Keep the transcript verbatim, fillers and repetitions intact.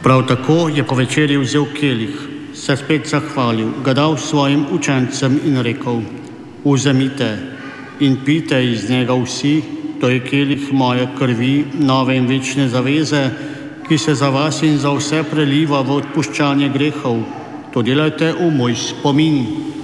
Prav tako je po večerji vzel kelih, se spet zahvalil, ga dal svojim učencem in rekel: Vzemite in pijte iz njega vsi, to je kelih moje krvi, nove in večne zaveze, ki se za vas in za vse preliva v odpuščanje grehov. To delajte v moj spomin.